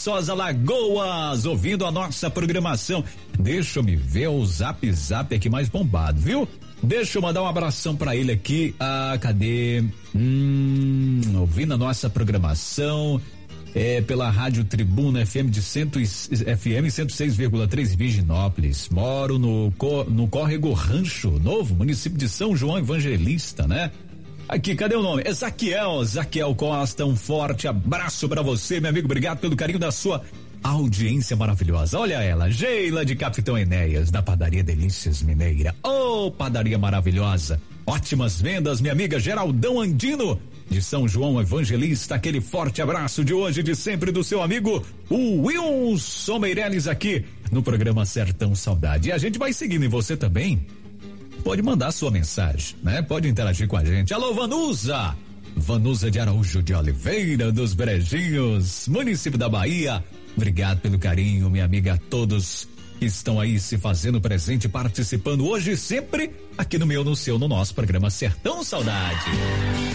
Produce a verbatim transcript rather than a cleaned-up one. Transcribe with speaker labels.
Speaker 1: Viçosa, Lagoas, ouvindo a nossa programação. Deixa eu me ver o zap zap aqui mais bombado, viu? Deixa eu mandar um abração pra ele aqui. Ah, cadê? Hum, ouvindo a nossa programação. É, pela Rádio Tribuna F M de cento, F M cento e seis vírgula três Virginópolis. Moro no, no Córrego Rancho Novo, município de São João Evangelista, né? Aqui, cadê o nome? É Zaquiel, Zaquiel Costa, um forte abraço pra você, meu amigo, obrigado pelo carinho da sua audiência maravilhosa. Olha ela, Geila de Capitão Enéas, da Padaria Delícias Mineira. Ô, oh, padaria maravilhosa, ótimas vendas, minha amiga Geraldão Andino, de São João Evangelista, aquele forte abraço de hoje e de sempre do seu amigo, o Wilson Meirelles, aqui no programa Sertão Saudade. E a gente vai seguindo, e você também pode mandar sua mensagem, né? Pode interagir com a gente. Alô, Vanusa! Vanusa de Araújo de Oliveira, dos Brejinhos, município da Bahia. Obrigado pelo carinho, minha amiga, a todos que estão aí se fazendo presente, participando hoje e sempre aqui no meu, no seu, no nosso programa Sertão Saudade.